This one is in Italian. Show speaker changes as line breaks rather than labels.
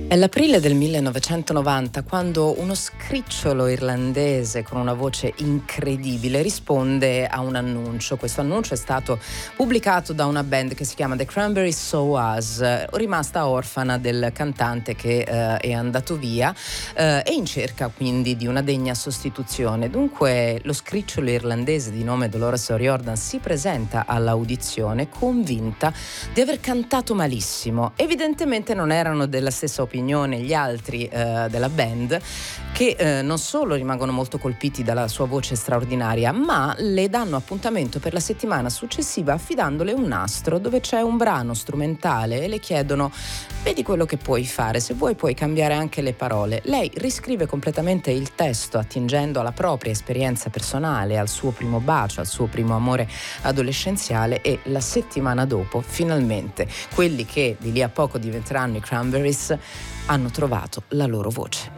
È l'aprile del 1990 quando uno scricciolo irlandese con una voce incredibile risponde a un annuncio. Questo annuncio è stato pubblicato da una band che si chiama The Cranberries So Us, rimasta orfana del cantante che è andato via e in cerca quindi di una degna sostituzione. Dunque lo scricciolo irlandese di nome Dolores O'Riordan si presenta all'audizione convinta di aver cantato malissimo. Evidentemente non erano della stessa opinione gli altri della band, che non solo rimangono molto colpiti dalla sua voce straordinaria, ma le danno appuntamento per la settimana successiva affidandole un nastro dove c'è un brano strumentale e le chiedono: vedi quello che puoi fare, se vuoi puoi cambiare anche le parole. Lei riscrive completamente il testo attingendo alla propria esperienza personale, al suo primo bacio, al suo primo amore adolescenziale, e la settimana dopo finalmente quelli che di lì a poco diventeranno i Cranberries hanno trovato la loro voce.